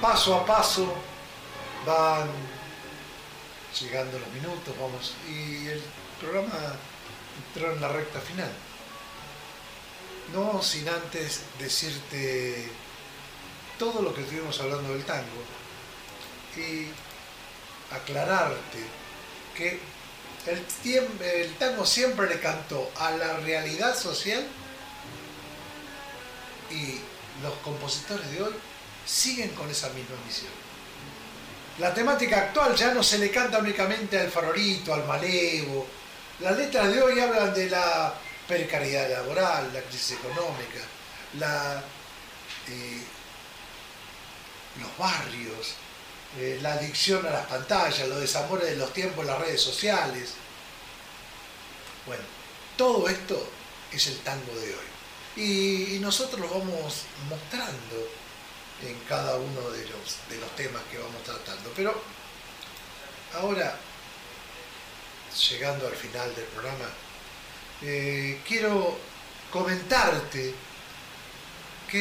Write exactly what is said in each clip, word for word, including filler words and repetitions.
paso a paso van llegando los minutos, vamos, y el programa entró en la recta final. No sin antes decirte todo lo que estuvimos hablando del tango y aclararte que el, el tango siempre le cantó a la realidad social y los compositores de hoy siguen con esa misma misión. La temática actual ya no se le canta únicamente al farolito, al malevo. Las letras de hoy hablan de la precariedad laboral, la crisis económica, la, eh, los barrios, eh, la adicción a las pantallas, los desamores de los tiempos en las redes sociales. Bueno, todo esto es el tango de hoy. Y, y nosotros lo vamos mostrando en cada uno de los, de los temas que vamos tratando. Pero ahora, llegando al final del programa, eh, quiero comentarte que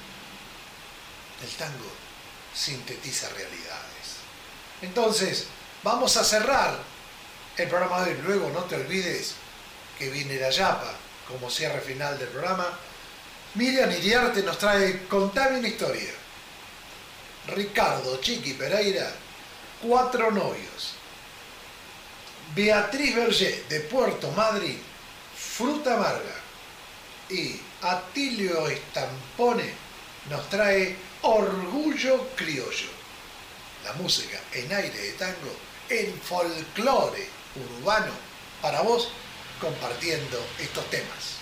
el tango sintetiza realidades. Entonces, vamos a cerrar el programa de hoy. Luego no te olvides que viene la yapa como cierre final del programa. Miriam Iriarte nos trae Contame una historia. Ricardo Chiqui Pereira, Cuatro novios. Beatriz Berger de Puerto Madryn, Fruta amarga. Y Atilio Estampone nos trae Orgullo criollo. La música en aire de tango, el folclore urbano para vos, compartiendo estos temas.